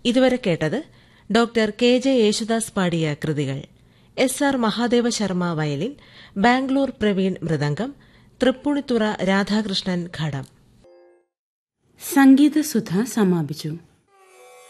ഇതുവരെ കേട്ടത് doctor K J Yesudas പാടിയ കൃതികൾ. S R Mahadeva Sharma violin, Bangalore Praveen mridangam, Tripunithura Radhakrishnan ഘടം. സംഗീതസുധ സമാപിച്ചു.